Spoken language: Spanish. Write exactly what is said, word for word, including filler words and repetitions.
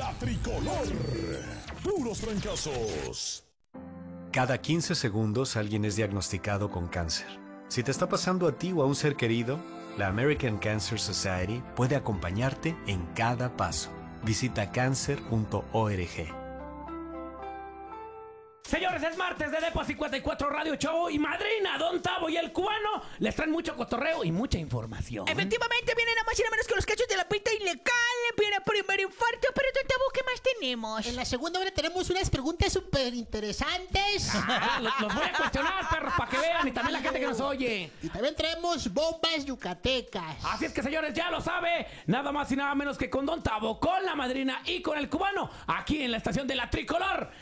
La Tricolor. Puros fracasos. Cada quince segundos alguien es diagnosticado con cáncer. Si te está pasando a ti o a un ser querido, la American Cancer Society puede acompañarte en cada paso. Visita cancer punto org. Señores, es martes de Depo cincuenta y cuatro Radio Show y madrina Don Tavo y el cubano les traen mucho cotorreo y mucha información. Efectivamente, viene nada más y nada menos que los cachos de la pita ilegal. Viene primer infarto, pero Don Tavo, ¿qué más tenemos? En la segunda hora tenemos unas preguntas súper interesantes. Ah, los, los voy a cuestionar, perros, para que vean, y también la gente que nos oye. Y también traemos bombas yucatecas. Así es que, señores, ya lo sabe, nada más y nada menos que con Don Tavo, con la madrina y con el cubano, aquí en la estación de La Tricolor.